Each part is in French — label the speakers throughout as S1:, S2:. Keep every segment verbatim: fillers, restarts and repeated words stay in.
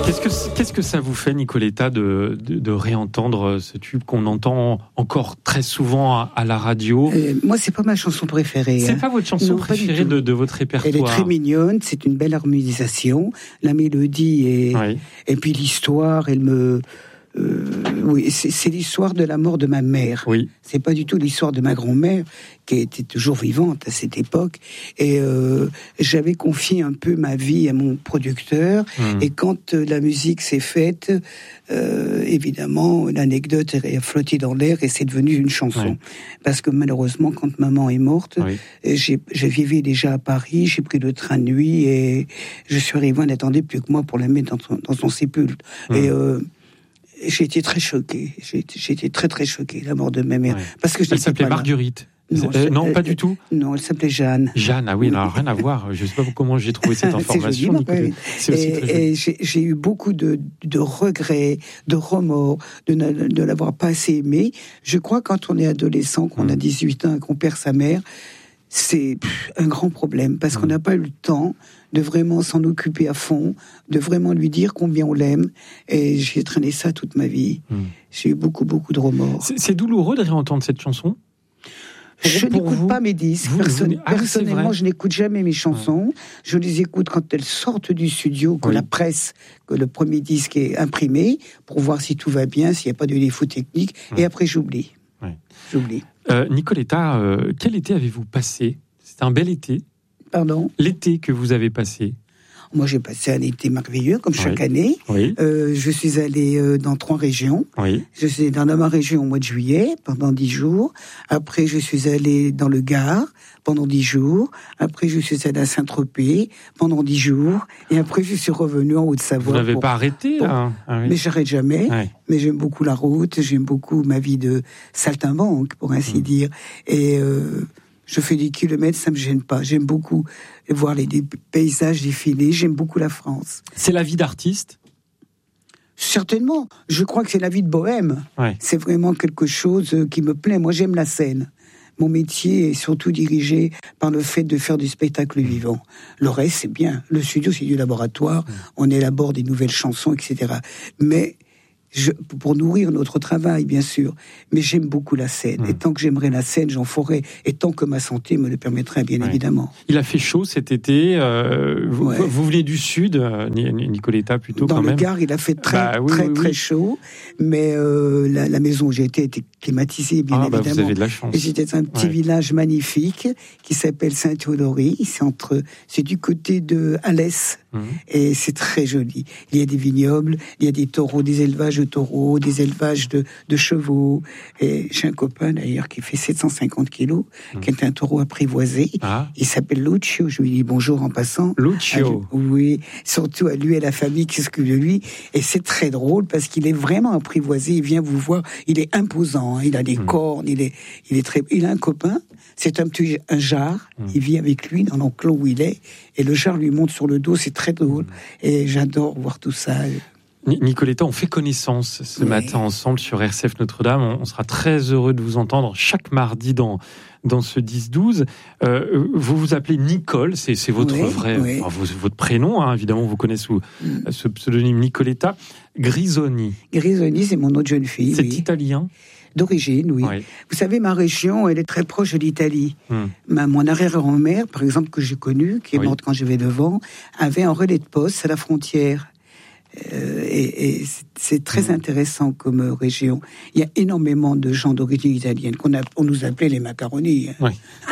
S1: Qu'est-ce que, qu'est-ce que ça vous fait, Nicoletta, de, de, de réentendre ce tube qu'on entend encore très souvent à, à la radio?
S2: euh, Moi, c'est pas ma chanson préférée.
S1: C'est
S2: hein.
S1: pas votre chanson
S2: non,
S1: préférée de, de votre répertoire?
S2: Elle est très mignonne, c'est une belle harmonisation, la mélodie et,
S1: oui.
S2: et puis l'histoire, elle me... Euh, oui, c'est, c'est l'histoire de la mort de ma mère.
S1: Oui.
S2: C'est pas du tout l'histoire de ma grand-mère, qui était toujours vivante à cette époque. Et euh, j'avais confié un peu ma vie à mon producteur. Mmh. Et quand euh, la musique s'est faite, euh, évidemment, l'anecdote est flottée dans l'air et c'est devenu une chanson. Oui. Parce que malheureusement, quand maman est morte, oui. j'ai, je vivais déjà à Paris, j'ai pris le train de nuit et je suis arrivé, on n'attendait plus que moi pour la mettre dans son, dans son sépulcre. Mmh. Et... Euh, J'ai été très choquée. J'ai été, j'ai été très très choquée, la mort de ma mère.
S1: Ouais.
S2: Parce que
S1: elle s'appelait Marguerite. Non, euh, non, pas du tout.
S2: Non, elle s'appelait Jeanne.
S1: Jeanne, ah oui, oui. Alors, rien à voir. Je ne sais pas comment j'ai trouvé cette information.
S2: C'est joli, oui. C'est aussi et, très joli. Et j'ai, j'ai eu beaucoup de, de regrets, de remords, de ne de l'avoir pas assez aimé. Je crois que quand on est adolescent, qu'on mmh. a dix-huit ans et qu'on perd sa mère, c'est un grand problème parce mmh. qu'on n'a pas eu le temps de vraiment s'en occuper à fond, de vraiment lui dire combien on l'aime. Et j'ai traîné ça toute ma vie. Mmh. J'ai eu beaucoup, beaucoup de remords.
S1: C'est, c'est douloureux de réentendre cette chanson?
S2: Je n'écoute vous, pas mes disques. Vous, Person- vous... Ah, personnellement, je n'écoute jamais mes chansons. Ouais. Je les écoute quand elles sortent du studio, que oui. la presse, que le premier disque est imprimé, pour voir si tout va bien, s'il n'y a pas de défaut technique. Ouais. Et après, j'oublie. Ouais. J'oublie.
S1: Euh, Nicoletta, euh, quel été avez-vous passé? C'était un bel été.
S2: Pardon?
S1: L'été que vous avez passé.
S2: Moi, j'ai passé un été merveilleux, comme oui. chaque année.
S1: Oui.
S2: Euh, je suis allée euh, dans trois régions.
S1: Oui.
S2: Je suis allée dans ma région au mois de juillet, pendant dix jours. Après, je suis allée dans le Gard, pendant dix jours. Après, je suis allée à Saint-Tropez, pendant dix jours. Et après, je suis revenue en Haute-Savoie.
S1: Vous n'avez
S2: pour...
S1: pas arrêté,
S2: pour...
S1: là ah, oui.
S2: Mais j'arrête jamais. Oui. Mais j'aime beaucoup la route, j'aime beaucoup ma vie de saltimbanque, pour ainsi mmh. dire. Et... Euh... Je fais des kilomètres, ça me gêne pas. J'aime beaucoup voir les, les paysages défiler. J'aime beaucoup la France.
S1: C'est la vie d'artiste ?
S2: Certainement. Je crois que c'est la vie de bohème.
S1: Ouais.
S2: C'est vraiment quelque chose qui me plaît. Moi, j'aime la scène. Mon métier est surtout dirigé par le fait de faire du spectacle vivant. Le reste, c'est bien. Le studio, c'est du laboratoire. Mmh. On élabore des nouvelles chansons, et cetera. Mais... Je, pour nourrir notre travail, bien sûr, mais j'aime beaucoup la scène. Mmh. Et tant que j'aimerais la scène, j'en ferai. Et tant que ma santé me le permettrait, bien ouais. évidemment.
S1: Il a fait chaud cet été. Euh, vous, ouais. vous venez du sud, euh, Nicoletta, plutôt
S2: Dans
S1: quand
S2: le
S1: même.
S2: Gard, il a fait très,
S1: bah, oui,
S2: très,
S1: oui,
S2: très
S1: oui.
S2: chaud. Mais euh, la, la maison où j'ai été était climatisée, bien
S1: ah,
S2: évidemment.
S1: Bah, vous avez de la chance.
S2: Et c'était un petit ouais. village magnifique qui s'appelle Saint-Théodorie. C'est entre, c'est du côté de Alès. Mmh. Et c'est très joli. Il y a des vignobles, il y a des taureaux, des élevages de taureaux, des élevage de, de chevaux. Et j'ai un copain d'ailleurs qui fait sept cent cinquante kilos, mmh. qui est un taureau apprivoisé. Ah. Il s'appelle Lucio. Je lui dis bonjour en passant.
S1: Lucio.
S2: À, oui, surtout à lui et à la famille qui s'occupe de lui. Et c'est très drôle parce qu'il est vraiment apprivoisé. Il vient vous voir. Il est imposant. Hein. Il a des mmh. cornes. Il est, il est très. Il a un copain. C'est un petit un jar. Mmh. Il vit avec lui dans l'enclos où il est. Et le jar lui monte sur le dos. C'est très drôle. Mmh. Et j'adore voir tout ça.
S1: Nicoletta, on fait connaissance ce oui. matin ensemble sur R C F Notre-Dame. On sera très heureux de vous entendre chaque mardi dans, dans ce dix douze. Euh, vous vous appelez Nicole, c'est, c'est votre oui, vrai, oui. Enfin, votre prénom, hein, évidemment, vous connaissez mm. ce pseudonyme Nicoletta. Grisoni.
S2: Grisoni, c'est mon autre jeune fille.
S1: C'est
S2: oui.
S1: italien ?
S2: D'origine, oui. oui. Vous savez, ma région, elle est très proche de l'Italie. Mm. Ma, mon arrière-grand-mère, par exemple, que j'ai connue, qui est oui. morte quand j'avais neuf ans, avait un relais de poste à la frontière. Euh, et, et c'est très mmh. intéressant comme euh, région. Il y a énormément de gens d'origine italienne qu'on a, on nous appelait les macaronis.
S1: Oui.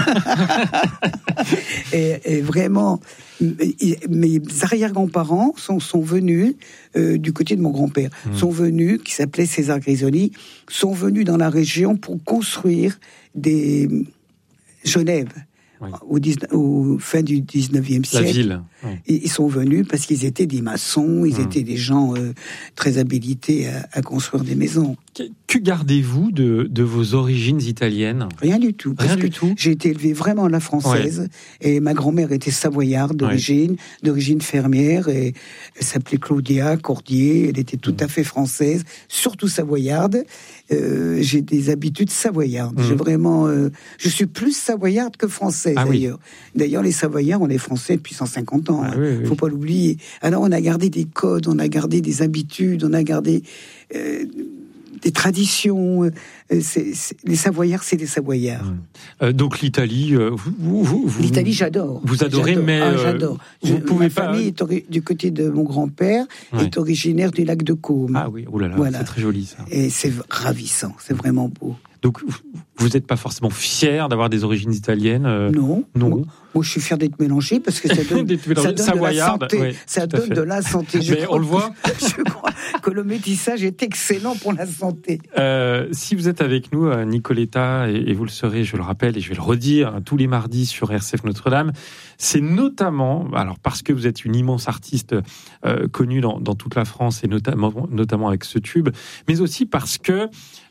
S2: et, et vraiment, mes arrière-grands-parents sont, sont venus euh, du côté de mon grand-père. Mmh. Sont venus, qui s'appelait César Grisoni, sont venus dans la région pour construire des Genève. Oui. Au, dix-neuf, au fin du dix-neuvième siècle.
S1: La ville. Oui.
S2: Ils sont venus parce qu'ils étaient des maçons, ils mmh. étaient des gens euh, très habilités à, à construire des maisons.
S1: Que gardez-vous de, de vos origines italiennes ?
S2: Rien du tout.
S1: Rien du tout.
S2: J'ai été élevée vraiment à la française. Ouais. Et ma grand-mère était savoyarde d'origine, ouais. d'origine fermière. Et elle s'appelait Claudia Cordier. Elle était tout mmh. à fait française, surtout savoyarde. Euh, j'ai des habitudes savoyardes. Mmh. J'ai vraiment, euh, je suis plus savoyarde que française ah, d'ailleurs. Oui. D'ailleurs, les Savoyards, on est français depuis cent cinquante ans. Ah, hein. oui, oui. Faut pas l'oublier. Alors, on a gardé des codes, on a gardé des habitudes, on a gardé euh, des traditions. C'est, c'est, les Savoyards, c'est les Savoyards.
S1: Euh, donc l'Italie, euh, vous, vous, vous,
S2: l'Italie, j'adore.
S1: Vous adorez,
S2: j'adore.
S1: mais
S2: ah, j'adore.
S1: Vous
S2: Je,
S1: pouvez
S2: ma
S1: pas.
S2: famille est ori- du côté de mon grand-père ouais. est originaire du lac de Caume.
S1: Ah oui, oh là là, voilà. C'est très joli ça.
S2: Et c'est ravissant, c'est vraiment beau.
S1: Donc, vous n'êtes pas forcément fier d'avoir des origines italiennes euh...
S2: Non.
S1: Non.
S2: Moi, moi, je suis fier d'être mélangé parce que ça donne, ça donne de la santé. Oui, ça donne de la santé. Je
S1: Mais on le voit.
S2: Je crois que le métissage est excellent pour la santé.
S1: Euh, si vous êtes avec nous, Nicoletta, et, et vous le serez, je le rappelle, et je vais le redire, tous les mardis sur R C F Notre-Dame, c'est notamment, alors parce que vous êtes une immense artiste euh, connue dans, dans toute la France, et notamment, notamment avec ce tube, mais aussi parce que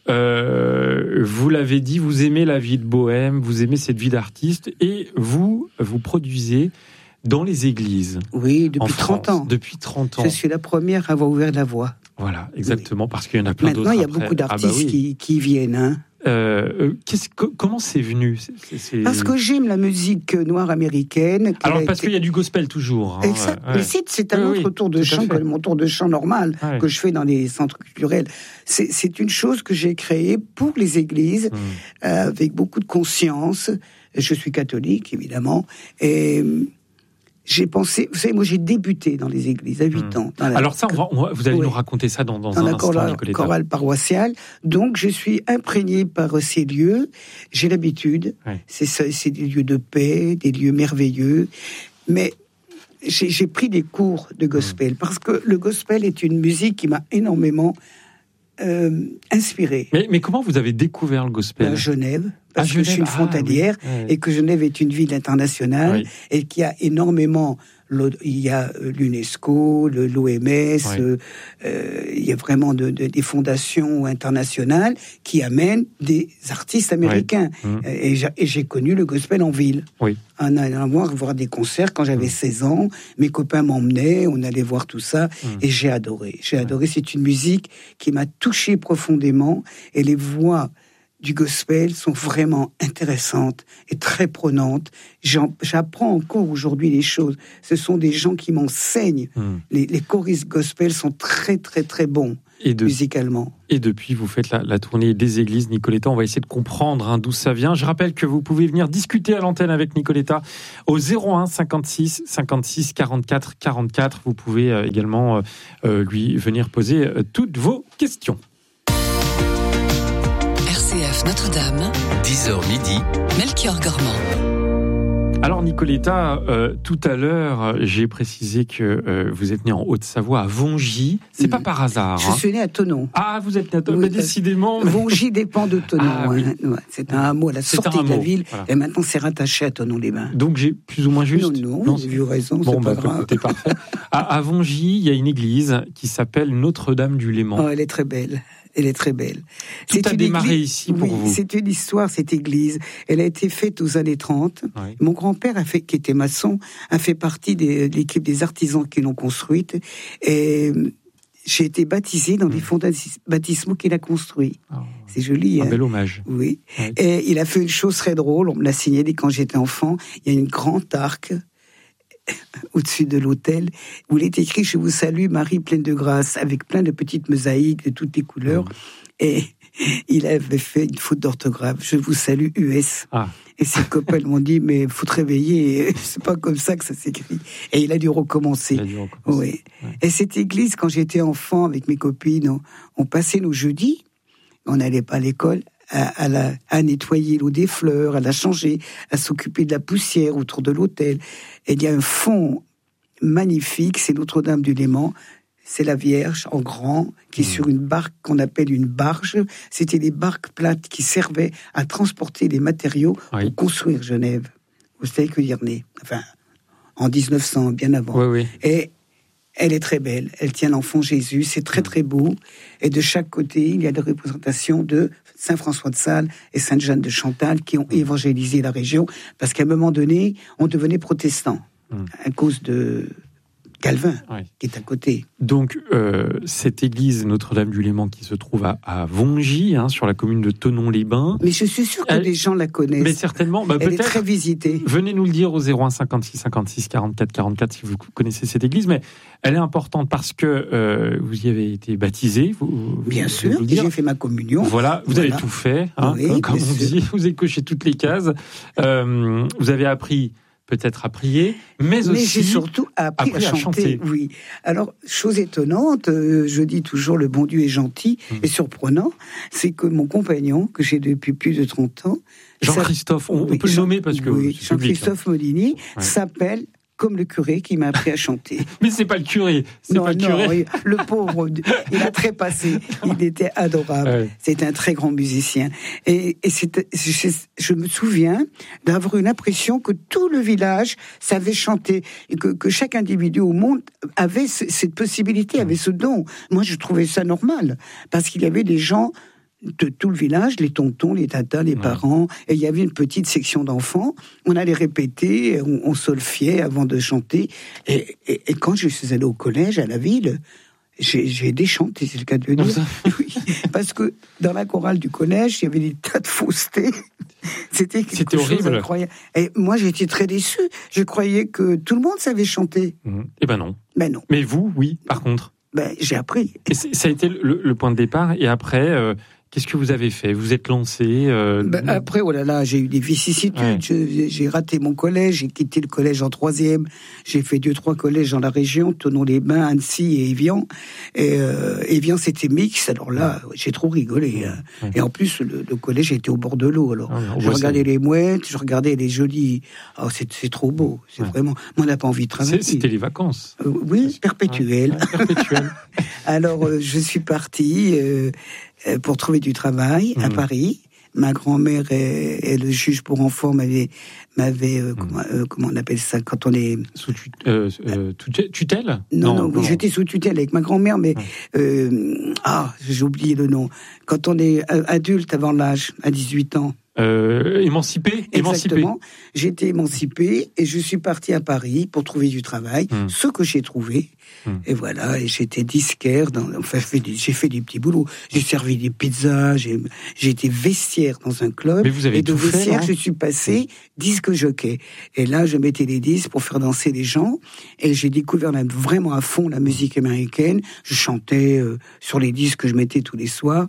S1: Euh, vous l'avez dit, vous aimez la vie de bohème, vous aimez cette vie d'artiste, et vous, vous produisez dans les églises.
S2: Oui, depuis trente ans.
S1: Depuis trente ans.
S2: Je suis la première à avoir ouvert la voie.
S1: Voilà, exactement, oui. Parce qu'il y en a plein
S2: Maintenant,
S1: d'autres.
S2: Maintenant, il y a
S1: après.
S2: beaucoup d'artistes ah bah oui. qui, qui viennent, hein.
S1: Euh, qu'est-ce, comment c'est venu c'est, c'est...
S2: Parce que j'aime la musique noire américaine.
S1: Alors parce
S2: été...
S1: qu'il y a du gospel toujours. Hein.
S2: Exact. Ouais. Mais c'est, c'est un oui, autre oui, tour de chant que mon tour de chant normal ouais. que je fais dans les centres culturels. C'est, c'est une chose que j'ai créée pour les églises hum. euh, avec beaucoup de conscience. Je suis catholique évidemment et j'ai pensé, vous savez, moi j'ai débuté dans les églises à huit mmh. ans. Dans la,
S1: Alors ça, on va, on va, vous allez oui. nous raconter ça dans, dans, dans un
S2: la
S1: instant,
S2: chorale, chorale paroissiale. Donc je suis imprégné par ces lieux. J'ai l'habitude. Oui. C'est, c'est des lieux de paix, des lieux merveilleux. Mais j'ai, j'ai pris des cours de gospel mmh. parce que le gospel est une musique qui m'a énormément euh, inspiré.
S1: Mais, mais comment vous avez découvert le gospel ?
S2: À Genève. Parce ah, que Genève. Je suis une frontalière ah, oui. et que Genève est une ville internationale oui. et qui a énormément. Il y a l'UNESCO, le, l'O M S, oui. euh, euh, il y a vraiment de, de, des fondations internationales qui amènent des artistes américains. Oui. Mmh. Et, j'ai, et j'ai connu le gospel en ville.
S1: Oui.
S2: En allant voir, voir des concerts quand j'avais mmh. seize ans. Mes copains m'emmenaient, on allait voir tout ça. Mmh. Et j'ai adoré. J'ai oui. adoré. C'est une musique qui m'a touché profondément. Et les voix du gospel sont vraiment intéressantes et très prenantes. J'en, j'apprends encore aujourd'hui les choses. Ce sont des gens qui m'enseignent. Mmh. Les, les choristes gospel sont très, très, très bons et de, musicalement.
S1: Et depuis, vous faites la, la tournée des églises, Nicoletta. On va essayer de comprendre hein, d'où ça vient. Je rappelle que vous pouvez venir discuter à l'antenne avec Nicoletta au zéro un cinquante-six cinquante-six quarante-quatre quarante-quatre. Vous pouvez euh, également euh, lui venir poser euh, toutes vos questions.
S3: R C F Notre-Dame,
S4: dix heures midi,
S3: Melchior Gormand.
S1: Alors Nicoletta, euh, tout à l'heure, j'ai précisé que euh, vous êtes née en Haute-Savoie, à Vongy. C'est mmh. pas par hasard.
S2: Je hein. suis née à Thonon.
S1: Ah, vous êtes née à Thonon, oui, décidément.
S2: Vongy dépend de Thonon. Ah, oui. hein. ouais, c'est un hameau à la
S1: c'est
S2: sortie de la
S1: mot.
S2: ville.
S1: Voilà.
S2: Et maintenant, c'est rattaché à Thonon-les-Bains.
S1: Donc j'ai plus ou moins juste.
S2: Non, non, non j'ai eu raison,
S1: bon,
S2: c'est
S1: bah,
S2: pas grave.
S1: Écoutez, parfait. à, à Vongy, il y a une église qui s'appelle Notre-Dame-du-Léman.
S2: Oh, elle est très belle. Elle est très belle.
S1: Tout
S2: c'est
S1: a
S2: une
S1: démarré
S2: église,
S1: ici pour
S2: oui,
S1: vous.
S2: C'est une histoire, cette église. Elle a été faite aux années trente. Oui. Mon grand-père, a fait, qui était maçon, a fait partie des, de l'équipe des artisans qui l'ont construite. Et j'ai été baptisée dans mmh. les fonds baptismaux qu'il a construits. Oh. C'est joli.
S1: Un
S2: hein.
S1: bel hommage.
S2: Oui. oui. Et il a fait une chose très drôle. On me l'a signalé quand j'étais enfant. Il y a une grande arc au-dessus de l'autel, où il est écrit « Je vous salue, Marie pleine de grâce », avec plein de petites mosaïques de toutes les couleurs. Mmh. Et il avait fait une faute d'orthographe. « Je vous salue, U S ah. ». Et ses copains m'ont dit « Mais il faut te réveiller, c'est pas comme ça que ça s'écrit ». Et il a dû recommencer. Il a dû recommencer. Oui. Ouais. Et cette église, quand j'étais enfant avec mes copines, on, on passait nos jeudis, on n'allait pas à l'école, À, à, la, à nettoyer l'eau des fleurs, à la changer, à s'occuper de la poussière autour de l'autel. Et il y a un fond magnifique, c'est Notre-Dame-du-Léman, c'est la Vierge en grand, qui est mmh. sur une barque qu'on appelle une barge. C'était des barques plates qui servaient à transporter les matériaux oui. pour construire Genève. Vous savez que dire né, enfin, en dix-neuf cents, bien avant.
S1: Oui, oui.
S2: Et Elle est très belle. Elle tient l'enfant Jésus. C'est très, très beau. Et de chaque côté, il y a des représentations de Saint François de Sales et Sainte Jeanne de Chantal qui ont évangélisé la région. Parce qu'à un moment donné, on devenait protestant mmh. à cause de Calvin, oui. qui est à côté.
S1: Donc, euh, cette église Notre-Dame-du-Léman qui se trouve à, à Vongy, hein, sur la commune de Thonon-les-Bains.
S2: Mais je suis sûr que
S1: elle...
S2: des gens la connaissent.
S1: Mais certainement. Bah,
S2: Elle
S1: peut-être.
S2: est très visitée.
S1: Venez nous le dire au zéro un cinquante-six cinquante-six quarante-quatre quarante-quatre si vous connaissez cette église. Mais elle est importante parce que euh, vous y avez été baptisé. Vous,
S2: bien
S1: vous,
S2: sûr,
S1: vous
S2: j'ai fait ma communion.
S1: Voilà, vous voilà. avez tout fait, hein,
S2: oui,
S1: comme, comme on
S2: sûr.
S1: dit. Vous avez coché toutes les cases. Euh, vous avez appris... peut-être à prier, mais,
S2: mais
S1: aussi
S2: j'ai surtout appris, appris à, chanter, à chanter. Oui. Alors, chose étonnante, euh, je dis toujours le bon Dieu est gentil mmh. et surprenant, c'est que mon compagnon, que j'ai depuis plus de trente ans...
S1: Jean-Christophe, on, oui, on peut Jean, le nommer parce que...
S2: Oui, Jean-Christophe hein. Molini ouais. s'appelle... comme le curé qui m'a appris à chanter.
S1: Mais c'est pas le curé, c'est
S2: non,
S1: pas le
S2: non,
S1: curé.
S2: Le pauvre, il a trépassé. Il était adorable. Ouais. C'est un très grand musicien. Et, et c'est, je, je me souviens d'avoir eu l'impression que tout le village savait chanter et que, que chaque individu au monde avait ce, cette possibilité, avait ce don. Moi, je trouvais ça normal parce qu'il y avait des gens de tout le village, les tontons, les tatas, les ouais. parents, et il y avait une petite section d'enfants. On allait répéter, on, on solfiait avant de chanter. Et, et, et quand je suis allée au collège, à la ville, j'ai, j'ai déchanté, c'est le cas de le dire. Oui, parce que dans la chorale du collège, il y avait des tas de faussetés. C'était quelque
S1: C'était
S2: chose
S1: horrible.
S2: Incroyable. Et moi, j'étais très déçue. Je croyais que tout le monde savait chanter.
S1: Mmh. Eh ben non.
S2: Ben non.
S1: Mais vous, oui, par contre.
S2: Ben, j'ai appris.
S1: Et ça a été le, le point de départ. Et après... Euh... Qu'est-ce que vous avez fait ? Vous êtes lancé euh...
S2: ben Après, oh là là, j'ai eu des vicissitudes. Ouais. Je, j'ai raté mon collège, j'ai quitté le collège en troisième. J'ai fait deux, trois collèges dans la région, Thonon-les-Bains, Annecy et Évian. Et euh, Évian, c'était mixte. Alors là, ouais. j'ai trop rigolé. Hein. Ouais. Et en plus, le, le collège était au bord de l'eau. Alors, ouais, je regardais ça. les mouettes, je regardais les jolies. Oh, c'est, c'est trop beau. C'est ouais. vraiment. Moi, on n'a pas envie de travailler.
S1: C'était les vacances.
S2: Euh, oui, perpétuelles.
S1: Ouais. Perpétuelles.
S2: Alors, euh, je suis partie. Euh, pour trouver du travail mmh. à Paris. Ma grand-mère et, et le juge pour enfants m'avaient, m'avaient euh, mmh. comment, euh, comment on appelle ça quand on est
S1: sous tut- euh, euh, tutelle
S2: Non, non, non, oui, j'étais sous tutelle avec ma grand-mère, mais mmh. euh, ah, j'ai oublié le nom. Quand on est adulte avant l'âge, à dix-huit ans.
S1: Euh, émancipé,
S2: Exactement. J'ai été émancipée et je suis partie à Paris pour trouver du travail, mmh. ce que j'ai trouvé. Mmh. Et voilà, et j'étais disquaire, dans, enfin, j'ai fait des petits boulots. J'ai servi des pizzas, j'ai, j'ai été vestiaire dans un club.
S1: Mais vous avez
S2: et de
S1: tout
S2: vestiaire,
S1: fait,
S2: je suis passé disque jockey. Et là, je mettais les disques pour faire danser les gens. Et j'ai découvert là, vraiment à fond la musique américaine. Je chantais euh, sur les disques que je mettais tous les soirs.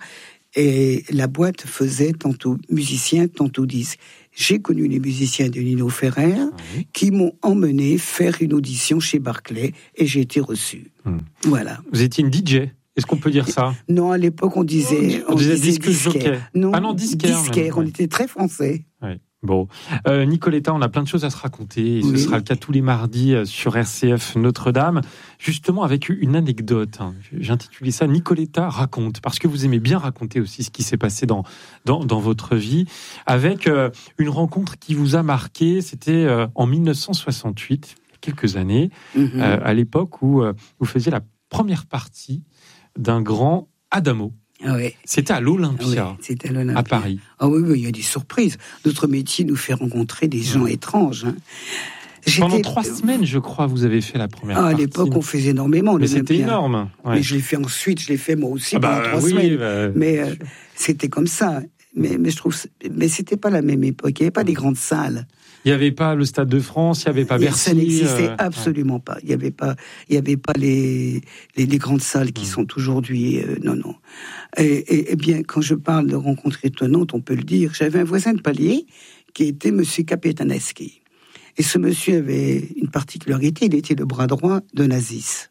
S2: Et la boîte faisait tantôt musicien, tantôt disque. J'ai connu les musiciens de Nino Ferrer oui. qui m'ont emmené faire une audition chez Barclay et j'ai été reçu. Hum. Voilà.
S1: Vous étiez une D J ? Est-ce qu'on peut dire ça ?
S2: Non, à l'époque on disait,
S1: on, on disait, disait disque jockey.
S2: Non,
S1: ah non, disquaire.
S2: disquaire. On était très français.
S1: Oui. Bon, euh, Nicoletta, on a plein de choses à se raconter. Et oui. Ce sera le cas tous les mardis sur R C F Notre-Dame, justement avec une anecdote. Hein. J'ai intitulé ça Nicoletta raconte, parce que vous aimez bien raconter aussi ce qui s'est passé dans dans, dans votre vie, avec euh, une rencontre qui vous a marqué. C'était euh, en dix-neuf cent soixante-huit, quelques années, mm-hmm. euh, à l'époque où euh, vous faisiez la première partie d'un grand Adamo.
S2: Ah oui.
S1: C'était à l'Olympia,
S2: oui, c'était à, l'Olympia.
S1: à Paris.
S2: Ah oui, oui, il y a des surprises. Notre métier nous fait rencontrer des gens oui. étranges. Hein.
S1: Pendant trois semaines, je crois, vous avez fait la première
S2: ah,
S1: partie.
S2: À l'époque, on faisait énormément.
S1: Mais c'était énorme.
S2: Ouais. Mais je l'ai fait ensuite, je l'ai fait moi aussi
S1: ah
S2: pendant
S1: bah,
S2: trois
S1: oui,
S2: semaines.
S1: Bah,
S2: mais euh, c'était comme ça. Mais, mais je trouve, mais c'était pas la même époque. Il n'y avait pas des grandes salles.
S1: Il n'y avait pas le Stade de France, il n'y avait pas Bercy.
S2: Ça n'existait
S1: euh...
S2: absolument pas. Il n'y avait pas, il y avait pas les, les, les grandes salles qui mmh. sont aujourd'hui. Euh, non, non. Et, et, et bien, quand je parle de rencontres étonnantes, on peut le dire. J'avais un voisin de palier qui était Monsieur Capitaneschi. Et ce monsieur avait une particularité. Il était le bras droit de Nazis.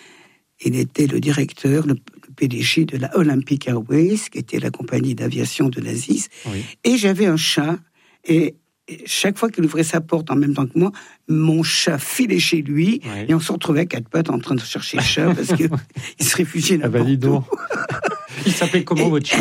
S2: Il était le directeur, le P D G de la Olympic Airways, qui était la compagnie d'aviation de Nazis. Oui. Et j'avais un chat. Et chaque fois qu'il ouvrait sa porte en même temps que moi, mon chat filait chez lui, oui. et on se retrouvait à quatre pattes en train de chercher le chat parce qu'il se réfugiait n'importe ah bah, où.
S1: Il s'appelait comment, et, votre chat ?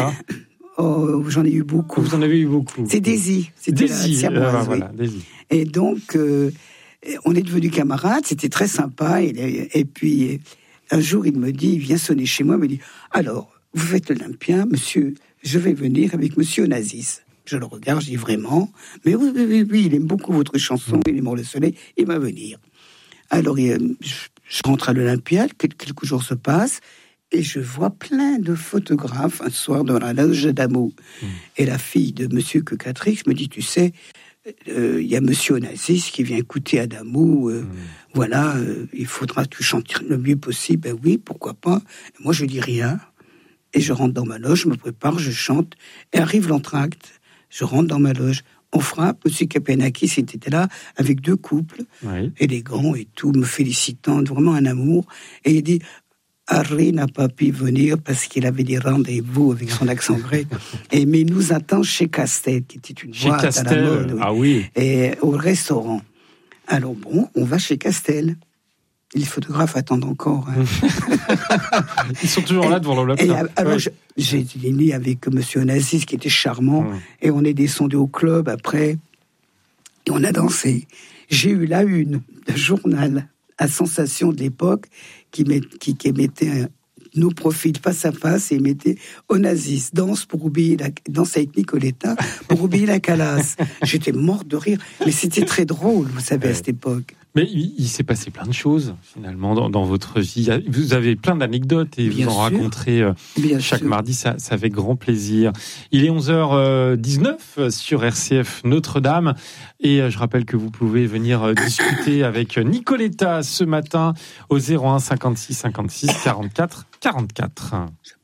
S2: Oh, j'en ai eu beaucoup.
S1: Vous en avez eu beaucoup.
S2: C'est Daisy.
S1: C'était Daisy,
S2: la
S1: euh, oui. voilà, Daisy.
S2: Et donc, euh, on est devenus camarades, c'était très sympa. Et, et puis, un jour, il me dit, il vient sonner chez moi, il me dit, alors, vous faites l'Olympia, monsieur, je vais venir avec monsieur Onassis. Je le regarde, je dis vraiment, mais oui, oui, oui, oui, il aime beaucoup votre chanson, il aime le soleil, il va venir. Alors, il, je, je rentre à l'Olympia, quelques jours se passent, et je vois plein de photographes un soir dans la loge d'Adamo. Mmh. Et la fille de monsieur Cocatrix me dit, tu sais, il euh, y a monsieur Onassis qui vient écouter Adamo, euh, mmh. voilà, euh, il faudra que tu chantes le mieux possible. Ben oui, pourquoi pas. Et moi, je dis rien. Et je rentre dans ma loge, je me prépare, je chante, et arrive l'entracte. Je rentre dans ma loge, on frappe, monsieur Kapenakis était là, avec deux couples, oui. élégants et tout, me félicitant, vraiment un amour. Et il dit, Harry n'a pas pu venir parce qu'il avait des rendez-vous avec son accent grec. Et, mais il nous attend chez Castel, qui était une
S1: chez
S2: boîte
S1: Castel,
S2: à la mode. Oui.
S1: Ah oui.
S2: Et au restaurant. Alors bon, on va chez Castel. Les photographes attendent encore. Hein.
S1: Ils sont toujours et, là devant l'Olympia.
S2: Alors, ouais. j'ai dîné avec monsieur Onassis, qui était charmant, mmh. et on est descendu au club après, et on a dansé. J'ai eu la une de journal à Sensation de l'époque, qui, met, qui, qui mettait un, nos profils face à face, et mettait Onassis, danse pour oublier la, danse avec Nicoletta, pour oublier la calasse. J'étais morte de rire, mais c'était très drôle, vous savez, ouais. à cette époque.
S1: Mais il, il s'est passé plein de choses, finalement, dans, dans votre vie. Vous avez plein d'anecdotes et
S2: Bien
S1: vous en
S2: sûr.
S1: raconterez euh, chaque sûr. mardi, ça, ça fait grand plaisir. Il est onze heures dix-neuf sur R C F Notre-Dame. Et euh, je rappelle que vous pouvez venir euh, discuter avec Nicoletta ce matin au zéro un cinquante-six cinquante-six quarante-quatre quarante-quatre.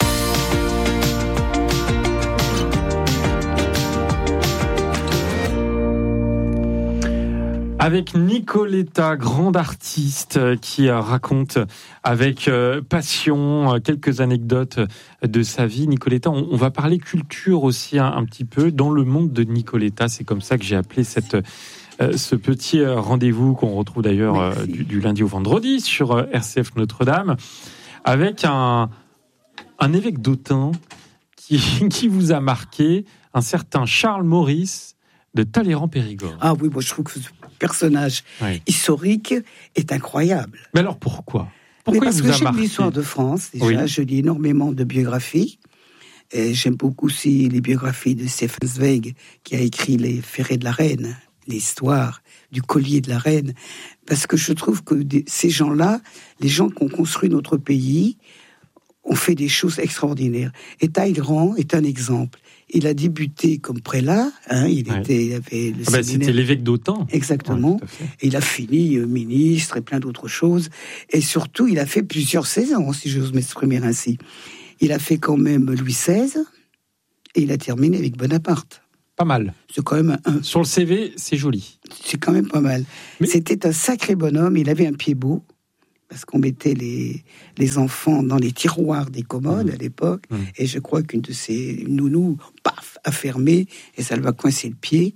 S1: Avec Nicoletta, grande artiste qui raconte avec passion quelques anecdotes de sa vie. Nicoletta, on va parler culture aussi un, un petit peu dans le monde de Nicoletta. C'est comme ça que j'ai appelé cette, ce petit rendez-vous qu'on retrouve d'ailleurs du, du lundi au vendredi sur R C F Notre-Dame, avec un, un évêque d'Autun qui, qui vous a marqué, un certain Charles Maurice de Talleyrand-Périgord.
S2: Ah oui, moi je trouve que ce personnage oui. historique est incroyable.
S1: Mais alors pourquoi Pourquoi
S2: Mais parce
S1: il vous
S2: que
S1: a
S2: j'aime
S1: marqué
S2: l'histoire de France, déjà, oui. je lis énormément de biographies. Et j'aime beaucoup aussi les biographies de Stefan Zweig, qui a écrit Les Ferrets de la Reine, l'histoire du collier de la Reine. Parce que je trouve que des, ces gens-là, les gens qui ont construit notre pays, ont fait des choses extraordinaires. Et Talleyrand est un exemple. Il a débuté comme prélat, hein, il,
S1: ouais.
S2: était, il avait le
S1: ah bah c'était l'évêque d'Autun.
S2: Exactement. Ouais, et il a fini euh, ministre et plein d'autres choses. Et surtout, il a fait plusieurs saisons, si j'ose m'exprimer ainsi. Il a fait quand même Louis seize, et il a terminé avec Bonaparte.
S1: Pas mal.
S2: C'est quand même un...
S1: Sur le C V, c'est joli.
S2: C'est quand même pas mal. Mais... C'était un sacré bonhomme, il avait un pied beau, parce qu'on mettait les, les enfants dans les tiroirs des commodes mmh. à l'époque, mmh. et je crois qu'une de ces nounous, paf, a fermé, et ça lui a coincé le pied.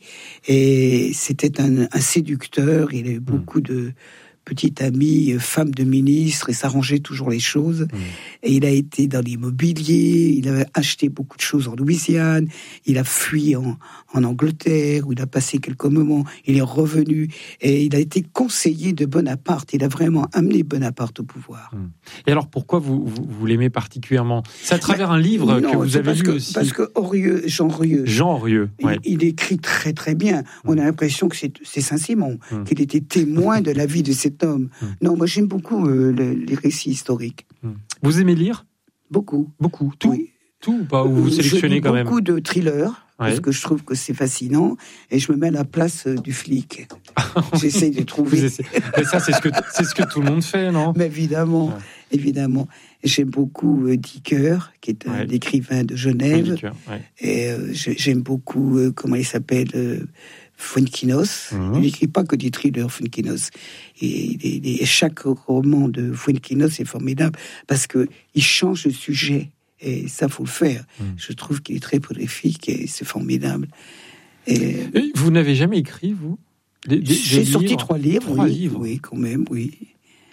S2: Et c'était un, un séducteur, il a eu beaucoup mmh. de petite amie, femme de ministre, et s'arrangeait toujours les choses. Mmh. Et il a été dans l'immobilier, il a acheté beaucoup de choses en Louisiane, il a fui en, en Angleterre, où il a passé quelques moments, il est revenu, et il a été conseiller de Bonaparte. Il a vraiment amené Bonaparte au pouvoir.
S1: Mmh. Et alors, pourquoi vous, vous, vous l'aimez particulièrement ? C'est à travers Mais, un livre non, que vous avez lu
S2: que,
S1: aussi.
S2: Parce que Aurieux, Jean Aurieux,
S1: Jean Aurieux ouais.
S2: il, il écrit très très bien. Mmh. On a l'impression que c'est, c'est Saint-Simon, mmh. qu'il était témoin de la vie de cet homme. Mmh. Non, moi j'aime beaucoup euh, le, les récits historiques.
S1: Mmh. Vous aimez lire ?
S2: Beaucoup.
S1: Beaucoup. Tout oui. Tout ou pas ? Ou vous sélectionnez quand même ?
S2: Beaucoup de thrillers, ouais. parce que je trouve que c'est fascinant, et je me mets à la place euh, du flic. J'essaie de trouver...
S1: Mais ça, c'est ce, que, c'est ce que tout le monde fait, non ?
S2: Mais évidemment, ouais. évidemment. J'aime beaucoup euh, Dicker, qui est un ouais. écrivain de Genève. Oui, ouais. Et euh, j'aime beaucoup, euh, comment il s'appelle euh, Fuenquinos. Mmh. Il n'écrit pas que des thrillers, Fuenquinos. Et, et, et chaque roman de Fuenquinos est formidable parce que il change de sujet. Et ça, faut le faire. Mmh. Je trouve qu'il est très prolifique et c'est formidable. Et,
S1: et vous n'avez jamais écrit, vous des, des,
S2: J'ai
S1: des
S2: sorti
S1: livres.
S2: trois livres.
S1: Trois
S2: oui,
S1: livres.
S2: Oui, quand même, oui.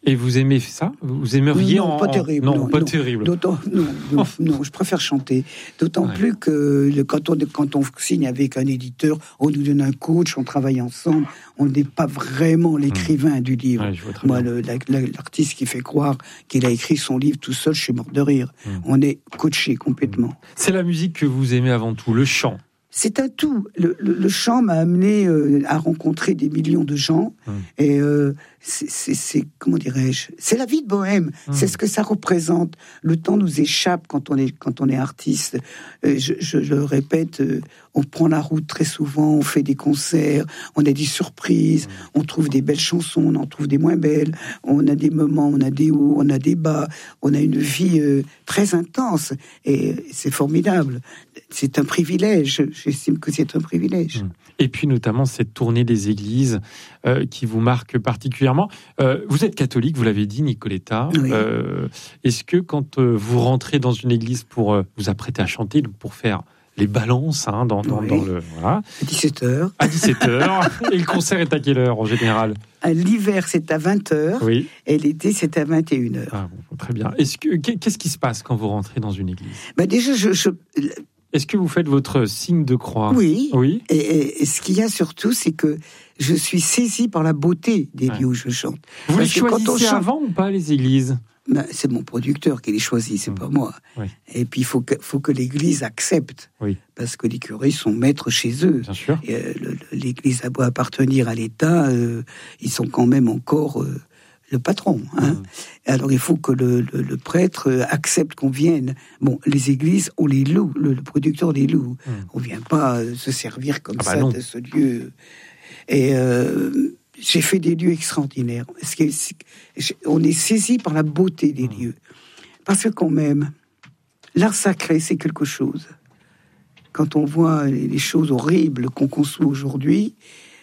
S1: Et vous aimez ça? Vous aimeriez
S2: non,
S1: en...
S2: pas terrible.
S1: Non,
S2: non,
S1: pas
S2: non.
S1: terrible.
S2: D'autant, non, non, non, je préfère chanter. D'autant ouais. plus que le, quand, on, quand on signe avec un éditeur, on nous donne un coach, on travaille ensemble, on n'est pas vraiment l'écrivain mmh. du livre. Ouais, Moi, le, la, l'artiste qui fait croire qu'il a écrit son livre tout seul, je suis mort de rire. Mmh. On est coaché complètement. Mmh.
S1: C'est la musique que vous aimez avant tout, le chant.
S2: C'est un tout. Le, le, le chant m'a amené euh, à rencontrer des millions de gens. Mmh. Et euh, c'est, c'est, c'est, comment dirais-je, c'est la vie de bohème. Mmh. C'est ce que ça représente. Le temps nous échappe quand on est, quand on est artiste. Euh, je, je, je le répète, euh, on prend la route très souvent, on fait des concerts, on a des surprises, mmh. on trouve des belles chansons, on en trouve des moins belles. On a des moments, on a des hauts, on a des bas. On a une vie euh, très intense. Et c'est formidable. C'est un privilège. J'estime que c'est un privilège.
S1: Et puis notamment cette tournée des églises euh, qui vous marque particulièrement. Euh, vous êtes catholique, vous l'avez dit, Nicoletta.
S2: Oui.
S1: Euh, est-ce que quand euh, vous rentrez dans une église pour euh, vous apprêter à chanter, pour faire les balances hein, dans, dans, oui. dans le... Voilà.
S2: À dix-sept heures.
S1: À dix-sept heures. Et le concert est à quelle heure en général?
S2: L'hiver, c'est à vingt heures.
S1: Oui.
S2: Et l'été, c'est à vingt et une heures.
S1: Ah, bon, très bien. Est-ce que, qu'est-ce qui se passe quand vous rentrez dans une église?
S2: Ben déjà, je... je...
S1: Est-ce que vous faites votre signe de croix?
S2: Oui.
S1: Oui.
S2: Et, et, et ce qu'il y a surtout, c'est que je suis saisie par la beauté des
S1: ouais.
S2: lieux où je chante.
S1: Vous
S2: Parce
S1: les choisissez
S2: quand on chante,
S1: avant ou pas, les églises?
S2: Ben, c'est mon producteur qui les choisit, c'est mmh. pas moi.
S1: Oui.
S2: Et puis, il faut que, faut que l'église accepte.
S1: Oui.
S2: Parce que les curés sont maîtres chez eux.
S1: Bien sûr.
S2: Et, euh, le, l'église a beau appartenir à l'État, euh, ils sont quand même encore... Euh, le patron. Hein. Mmh. Alors, il faut que le, le, le prêtre accepte qu'on vienne. Bon, les églises, on les loue, le, le producteur les loue. Mmh. On ne vient pas se servir comme ah ça bah de ce lieu. Et euh, j'ai fait des lieux extraordinaires. Parce que, c'est, on est saisi par la beauté des mmh. lieux. Parce que quand même, l'art sacré, c'est quelque chose. Quand on voit les choses horribles qu'on conçoit aujourd'hui,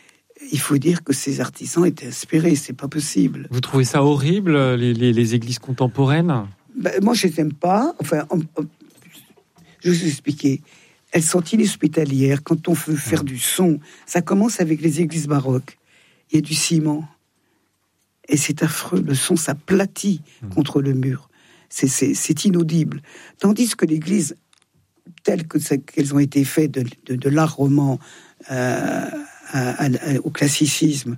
S2: il faut dire que ces artisans étaient inspirés, c'est pas possible.
S1: Vous trouvez ça horrible, les, les, les églises contemporaines?
S2: Ben, moi, je les aime pas. Enfin, on, on, je vais vous expliquer. Elles sont inhospitalières. Quand on veut faire mmh. du son, ça commence avec les églises baroques. Il y a du ciment. Et c'est affreux. Le son s'aplatit mmh. contre le mur. C'est, c'est, c'est inaudible. Tandis que l'église, telle que ça, qu'elles ont été faites de, de, de l'art roman, euh, À, à, au classicisme,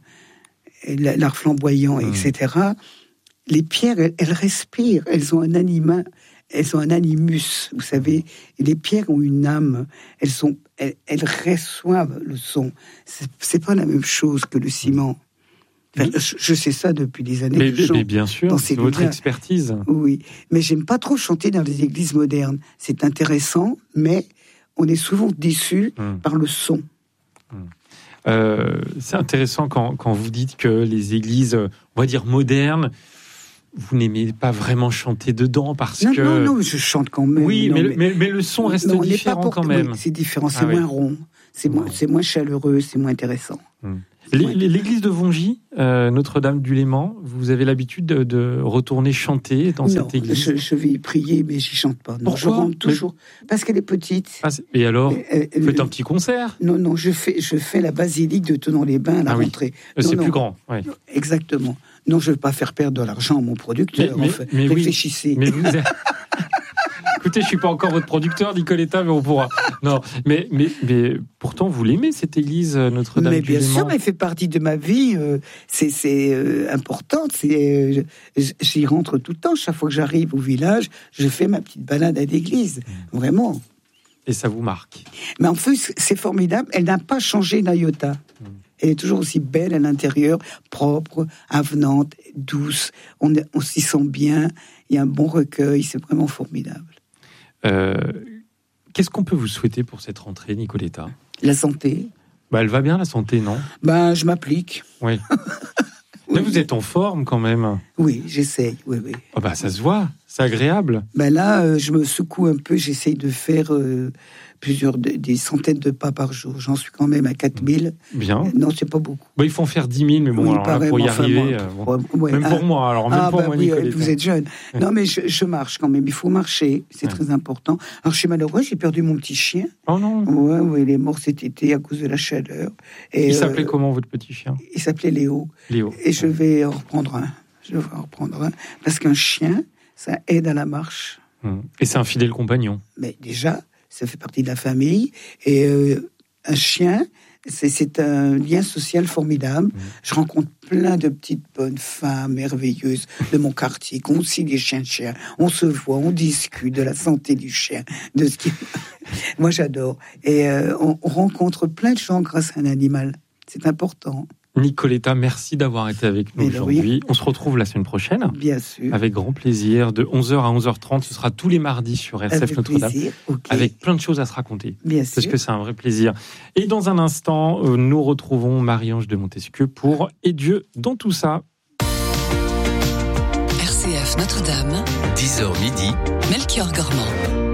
S2: l'art flamboyant, mmh. et cetera. Les pierres, elles, elles respirent, elles ont un anima, elles ont un animus, vous savez. Et les pierres ont une âme, elles sont, elles, elles reçoivent le son. C'est, c'est pas la même chose que le ciment. Enfin, je, je sais ça depuis des années.
S1: Mais, mais bien sûr, c'est votre expertise.
S2: Oui, mais j'aime pas trop chanter dans les églises modernes. C'est intéressant, mais on est souvent déçu mmh. par le son.
S1: Mmh. Euh, c'est intéressant quand, quand vous dites que les églises, on va dire modernes, vous n'aimez pas vraiment chanter dedans parce
S2: non,
S1: que...
S2: Non, non, je chante quand même.
S1: Oui,
S2: non,
S1: mais,
S2: mais,
S1: mais, mais le son reste non, différent pour... quand même.
S2: Oui, c'est différent, c'est
S1: ah,
S2: moins
S1: oui.
S2: rond, c'est, moins, c'est moins chaleureux, c'est moins intéressant.
S1: Hum. L'église de Vongy, euh, Notre-Dame-du-Léman, vous avez l'habitude de, de retourner chanter dans
S2: non,
S1: cette église?
S2: Je, je vais y prier, mais j'y chante pas. Non,
S1: Pourquoi?
S2: Je rentre toujours mais... parce qu'elle est petite.
S1: Ah, c'est... Et alors, euh, vous faites un petit concert?
S2: Non, non, je fais, je fais la basilique de Thonon-les-Bains à la
S1: ah,
S2: rentrée.
S1: Oui. C'est
S2: non,
S1: plus
S2: non.
S1: grand. Ouais.
S2: Exactement. Non, je ne veux pas faire perdre de l'argent à mon producteur.
S1: Mais, mais,
S2: enfin,
S1: mais
S2: réfléchissez.
S1: Oui, mais vous... Écoutez, je suis pas encore votre producteur, Nicoletta, mais on pourra. Non, mais, mais, mais pourtant, vous l'aimez, cette église Notre-Dame
S2: mais
S1: du Léman?
S2: Bien sûr, mais elle fait partie de ma vie. Euh, c'est c'est euh, important. C'est, euh, j'y rentre tout le temps. Chaque fois que j'arrive au village, je fais ma petite balade à l'église. Mmh. Vraiment.
S1: Et ça vous marque?
S2: Mais en plus, c'est formidable. Elle n'a pas changé d'un iota. Mmh. Elle est toujours aussi belle à l'intérieur, propre, avenante, douce. On, on s'y sent bien. Il y a un bon recueil. C'est vraiment formidable.
S1: Euh, qu'est-ce qu'on peut vous souhaiter pour cette rentrée, Nicoletta?
S2: La santé.
S1: Bah, elle va bien, la santé, non?
S2: Ben, je m'applique.
S1: Oui. Oui. Mais vous êtes en forme, quand même.
S2: Oui, j'essaye, oui, oui.
S1: Oh bah, ça se voit, c'est agréable.
S2: Ben là, euh, je me secoue un peu, j'essaye de faire euh, plusieurs, des centaines de pas par jour. J'en suis quand même à quatre mille.
S1: Bien.
S2: Euh, non, c'est pas beaucoup.
S1: Bah, il faut en faire dix mille, mais bon,
S2: oui,
S1: alors
S2: pareil,
S1: là, pour y
S2: enfin,
S1: arriver...
S2: moi,
S1: euh, bon.
S2: ouais, ouais,
S1: même
S2: ah,
S1: pour moi, alors même
S2: ah,
S1: pour
S2: bah,
S1: moi,
S2: oui,
S1: Nicoletta.
S2: Vous êtes jeune. Non, mais je, je marche quand même. Il faut marcher, c'est ouais. très important. Alors, je suis malheureux, j'ai perdu mon petit chien.
S1: Oh non.
S2: Ouais, ouais, il est mort cet été à cause de la chaleur. Et,
S1: il
S2: euh,
S1: s'appelait comment, votre petit chien?
S2: Il s'appelait Léo.
S1: Léo.
S2: Et je vais en reprendre un. Je devrais en reprendre un. Parce qu'un chien, ça aide à la marche.
S1: Et c'est un fidèle compagnon.
S2: Mais déjà, ça fait partie de la famille. Et euh, un chien, c'est, c'est un lien social formidable. Mmh. Je rencontre plein de petites bonnes femmes merveilleuses de mon quartier, qui ont aussi des chiens de chien. On se voit, on discute de la santé du chien, de ce qui... Moi, j'adore. Et euh, on, on rencontre plein de gens grâce à un animal. C'est important.
S1: Nicoletta, merci d'avoir été avec nous Mais aujourd'hui. Oui. On se retrouve la semaine prochaine.
S2: Bien sûr.
S1: Avec grand plaisir, de onze heures à onze heures trente. Ce sera tous les mardis sur R C F Notre-Dame. Okay. Avec plein de choses à se raconter.
S2: Bien sûr.
S1: Parce que c'est un vrai plaisir. Et dans un instant, nous retrouvons Marie-Ange de Montesquieu pour Et Dieu dans tout ça.
S3: R C F Notre-Dame.
S4: dix heures midi.
S3: Melchior Gormand.